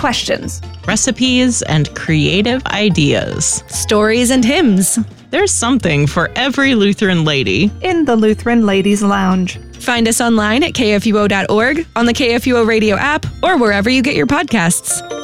questions, recipes, and creative ideas. Stories and hymns. There's something for every Lutheran lady in the Lutheran Ladies Lounge. Find us online at kfuo.org, on the KFUO radio app, or wherever you get your podcasts.